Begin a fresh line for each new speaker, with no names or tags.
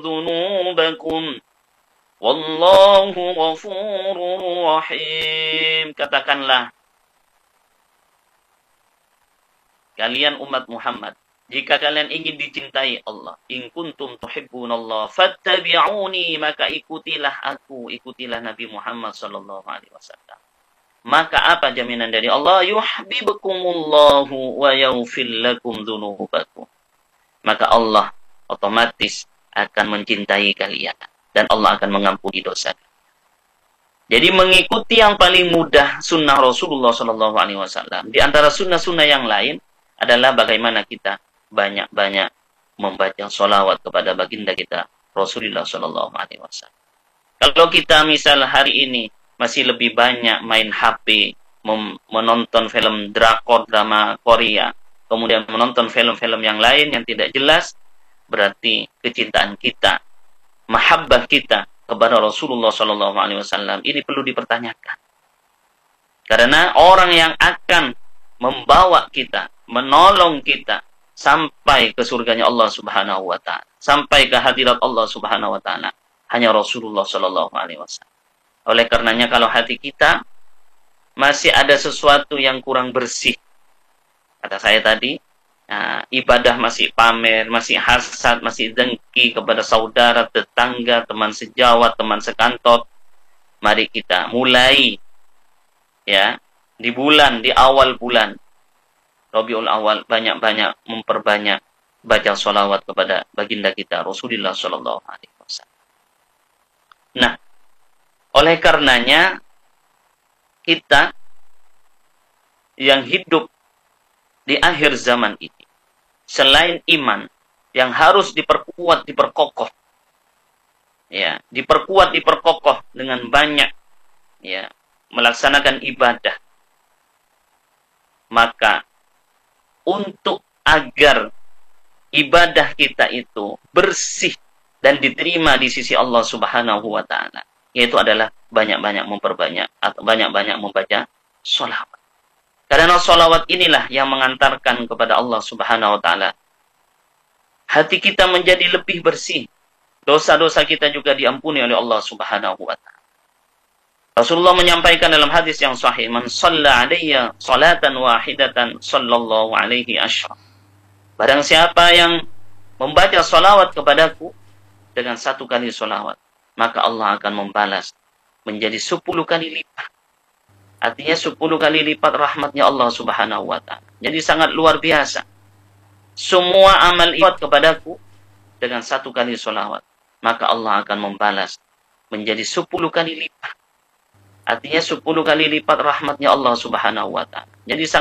dzunubakum wallahu ghafurur rahim. Katakanlah, kalian umat Muhammad, jika kalian ingin dicintai Allah, in kuntum tuhibbunallah fattabi'uni, maka ikutilah aku, ikutilah Nabi Muhammad sallallahu alaihi wasallam. Maka apa jaminan dari Allah? Yuhibbukumullahu wa yaghfir lakum dzunubakum. Maka Allah otomatis akan mencintai kalian dan Allah akan mengampuni dosa. Jadi mengikuti yang paling mudah sunnah Rasulullah sallallahu alaihi wasallam. Di antara sunnah-sunnah yang lain adalah bagaimana kita banyak-banyak membaca sholawat kepada baginda kita Rasulullah sallallahu alaihi wasallam. Kalau kita misal hari ini masih lebih banyak main HP, menonton film drakor, drama Korea, kemudian menonton film-film yang lain yang tidak jelas, berarti kecintaan kita, mahabbah kita kepada Rasulullah sallallahu alaihi wasallam ini perlu dipertanyakan. Karena orang yang akan membawa kita, menolong kita sampai ke surganya Allah Subhanahu wa taala, sampai ke hadirat Allah Subhanahu wa taala, hanya Rasulullah sallallahu alaihi wasallam. Oleh karenanya kalau hati kita masih ada sesuatu yang kurang bersih, kata saya tadi, ibadah masih pamer, masih hasad, masih dengki kepada saudara, tetangga, teman sejawat, teman sekantor, mari kita mulai ya di awal bulan Rabiul Awal banyak-banyak memperbanyak baca sholawat kepada baginda kita Rasulullah sallallahu alaihi wasallam. Nah, oleh karenanya kita yang hidup di akhir zaman ini, selain iman yang harus diperkuat, diperkokoh, ya, diperkokoh dengan banyak, ya, melaksanakan ibadah, maka untuk agar ibadah kita itu bersih dan diterima di sisi Allah Subhanahu wa taala, yaitu adalah banyak-banyak memperbanyak atau banyak-banyak membaca sholawat. Karena sholawat inilah yang mengantarkan kepada Allah Subhanahu wa taala. Hati kita menjadi lebih bersih. Dosa-dosa kita juga diampuni oleh Allah Subhanahu wa taala. Rasulullah menyampaikan dalam hadis yang sahih, "Man shalla 'alayya salatan wahidatan sallallahu alaihi asyra." Barang siapa yang membaca sholawat kepadaku dengan satu kali sholawat, maka Allah akan membalas menjadi 10 kali lipat. Artinya 10 kali lipat rahmatnya Allah Subhanahu wa taala. Jadi sangat luar biasa. Semua amal ibadah kepadaku dengan satu kali sholawat, maka Allah akan membalas menjadi 10 kali lipat. Artinya 10 kali lipat rahmatnya Allah Subhanahu wa taala. Jadi